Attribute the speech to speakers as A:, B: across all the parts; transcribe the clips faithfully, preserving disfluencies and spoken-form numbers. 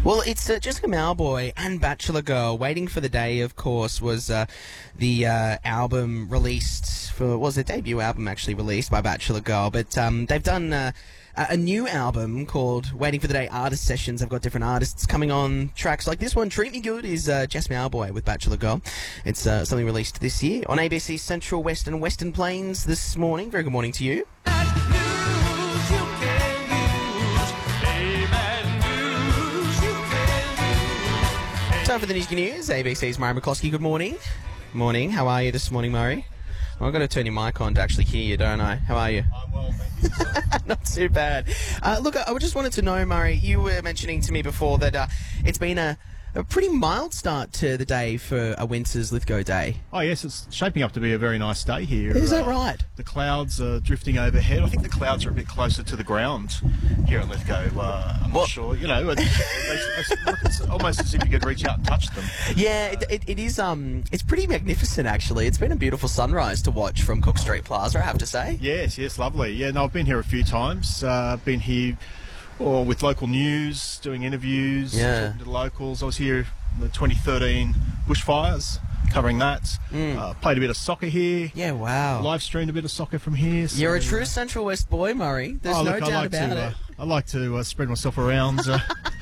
A: Well, it's uh, Jessica Mauboy and Bachelor Girl. Waiting for the Day, of course, was uh, the uh, album released for, was their debut album actually released by Bachelor Girl. But um, they've done uh, a new album called Waiting for the Day Artist Sessions. I've got different artists coming on tracks like this one. Treat Me Good is uh, Jess Mauboy with Bachelor Girl. It's uh, something released this year on A B C Central, West and Western Plains this morning. Very good morning to you. Time for the News News. A B C's Murray McCloskey. Good morning. Morning. How are you this morning, Murray? Well, I've got to turn your mic on to actually hear you, don't I? How are you?
B: I'm well, thank you.
A: Not too bad. Uh, look, I just wanted to know, Murray, you were mentioning to me before that uh, it's been a, a pretty mild start to the day for a Winter's Lithgow Day.
B: Oh, yes, it's shaping up to be a very nice day here.
A: Is that
B: Uh,
A: the
B: The clouds are drifting overhead. I think the clouds are a bit closer to the ground here at Lithgow. Uh, I'm
A: Well-
B: not sure. You know, it, it's, it's almost as if you could reach out and touch them.
A: Yeah, it, it, it is. Um, it's pretty magnificent, actually. It's been a beautiful sunrise to watch from Cook Street Plaza, I have to say.
B: Yes, yes, lovely. Yeah, no, I've been here a few times. Uh, I've been here or with local news, doing interviews,
A: Yeah.
B: talking to the locals. I was here in the twenty thirteen bushfires, covering that.
A: Mm.
B: Uh, played a bit of soccer here.
A: Yeah, wow.
B: Live streamed a bit of soccer from here. so-
A: You're a true Central West boy, Murray. There's
B: Oh,
A: no
B: look, I
A: doubt
B: like
A: about
B: to,
A: it.
B: uh, I like to uh, spread myself around uh,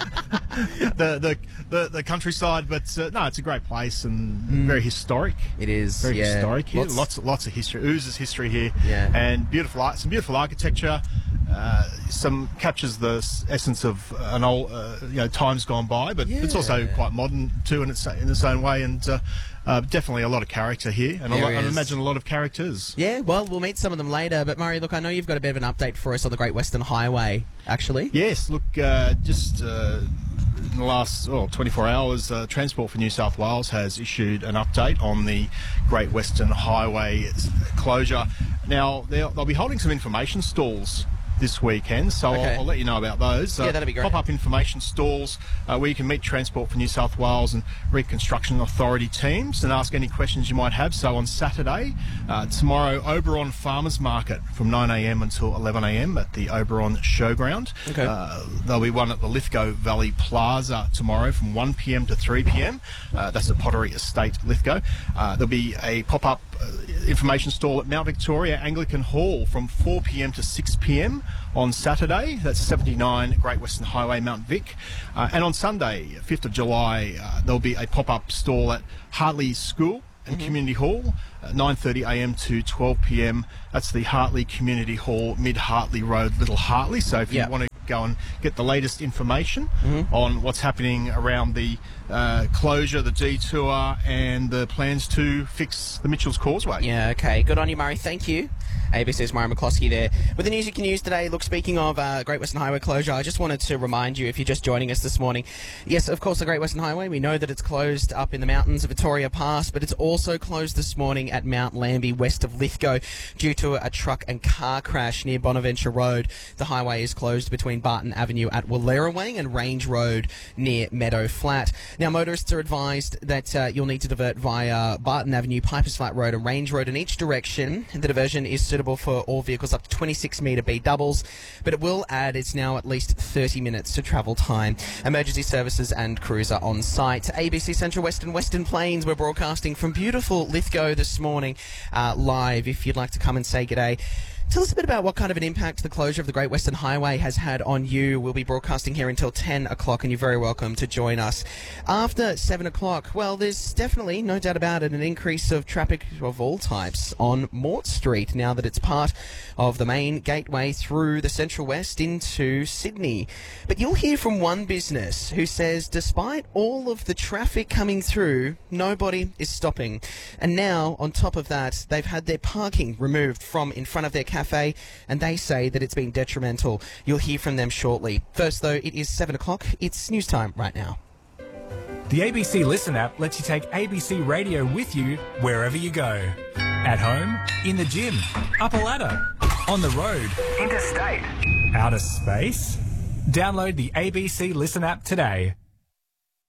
B: the, the the the countryside, but uh, no, it's a great place and very historic.
A: It is.
B: Very
A: yeah.
B: historic here.
A: Lots-
B: Lots lots of history. Oozes history here.
A: Yeah.
B: And beautiful art, some beautiful architecture. Uh, some captures the s- essence of an old, uh, you know, times gone by, but it's also
A: Yeah.
B: quite modern too in its in its own way, and uh, uh, definitely a lot of character here, and a
A: There
B: lot, I
A: is.
B: imagine a lot of characters.
A: Yeah, well, we'll meet some of them later. But, Murray, look, I know you've got a bit of an update for us on the Great Western Highway, actually.
B: Yes, look, uh, just uh, in the last oh, twenty-four hours, uh, Transport for New South Wales has issued an update on the Great Western Highway closure. Now, they'll, they'll be holding some information stalls this weekend, so
A: Okay.
B: I'll, I'll let you know about those.
A: Yeah, that'd be great.
B: Pop-up information stalls uh, where you can meet Transport for New South Wales and Reconstruction Authority teams and ask any questions you might have. So on Saturday, uh, tomorrow, Oberon Farmers Market from nine a m until eleven a m at the Oberon Showground.
A: Okay.
B: Uh, there'll be one at the Lithgow Valley Plaza tomorrow from one p m to three p m Uh, that's at Pottery Estate, Lithgow. Uh, there'll be a pop-up uh, information stall at Mount Victoria Anglican Hall from four p m to six p m on Saturday. That's seventy-nine Great Western Highway, Mount Vic. Uh, and on Sunday, fifth of July, uh, there'll be a pop-up stall at Hartley School and Community Hall, uh, nine thirty a m to twelve p m That's the Hartley Community Hall, Mid Hartley Road, Little Hartley. So if
A: Yeah.
B: you want to go and get the latest information on what's happening around the uh, closure, the detour, and the plans to fix the Mitchell's Causeway.
A: Yeah, okay. Good on you, Murray. Thank you. A B C's Murray McCloskey there. With the news you can use today, look, speaking of uh, Great Western Highway closure, I just wanted to remind you, if you're just joining us this morning, yes, of course, the Great Western Highway, we know that it's closed up in the mountains of Victoria Pass, but it's also closed this morning at Mount Lambie, west of Lithgow, due to a truck and car crash near Bonaventure Road. The highway is closed between Barton Avenue at Wallerawang and Range Road near Meadow Flat. Now, motorists are advised that uh, you'll need to divert via Barton Avenue, Pipers Flat Road and Range Road in each direction. The diversion is suitable for all vehicles up to twenty-six metre B doubles, but it will add, it's now at least thirty minutes to travel time. Emergency services and crews are on site. A B C Central West and Western Plains, we're broadcasting from beautiful Lithgow this morning, uh, live. If you'd like to come and say g'day, tell us a bit about what kind of an impact the closure of the Great Western Highway has had on you. We'll be broadcasting here until ten o'clock, and you're very welcome to join us. After seven o'clock, well, there's definitely, no doubt about it, an increase of traffic of all types on Mort Street now that it's part of the main gateway through the Central West into Sydney. But you'll hear from one business who says despite all of the traffic coming through, nobody is stopping. And now, on top of that, they've had their parking removed from in front of their cafe, and they say that it's been detrimental. You'll hear from them shortly. First, though, it is seven o'clock. It's news time right now.
C: The A B C Listen app lets you take A B C Radio with you wherever you go. At home, in the gym, up a ladder, on the road, interstate, outer space. Download the A B C Listen app today.